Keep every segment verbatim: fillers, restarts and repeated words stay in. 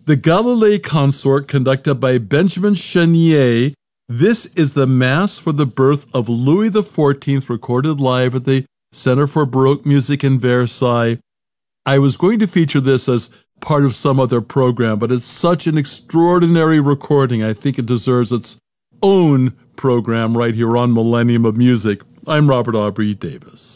The Galilei Consort, conducted by Benjamin Chenier. This is the Mass for the birth of Louis the fourteenth, recorded live at the Center for Baroque Music in Versailles. I was going to feature this as part of some other program, but it's such an extraordinary recording. I think it deserves its own program right here on Millennium of Music. I'm Robert Aubrey Davis.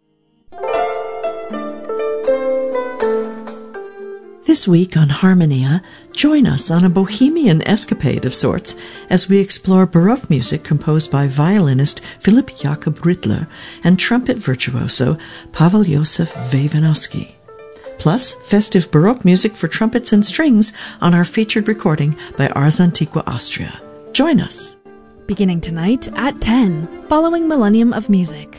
This week on Harmonia, join us on a bohemian escapade of sorts as we explore Baroque music composed by violinist Philipp Jakob Rittler and trumpet virtuoso Pavel Josef Wejwanowski. Plus, festive Baroque music for trumpets and strings on our featured recording by Ars Antiqua Austria. Join us. Beginning tonight at ten, following Millennium of Music.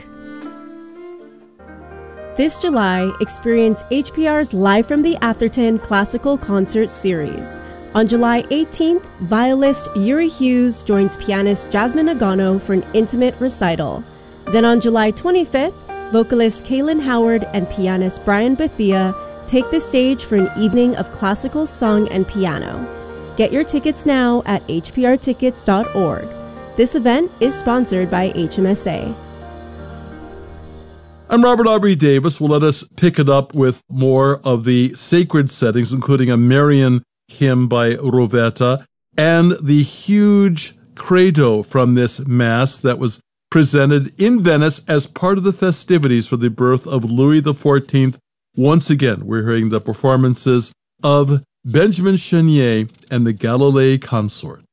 This July, experience H P R's Live from the Atherton Classical Concert Series. On July eighteenth, violist Yuri Hughes joins pianist Jasmine Agano for an intimate recital. Then on July twenty-fifth, vocalist Kaylin Howard and pianist Brian Bethia take the stage for an evening of classical song and piano. Get your tickets now at h p r tickets dot org. This event is sponsored by H M S A. I'm Robert Aubrey Davis. Well, let us pick it up with more of the sacred settings, including a Marian hymn by Rovetta and the huge credo from this Mass that was presented in Venice as part of the festivities for the birth of Louis the fourteenth. Once again, we're hearing the performances of Benjamin Chenier and the Galilei Consort.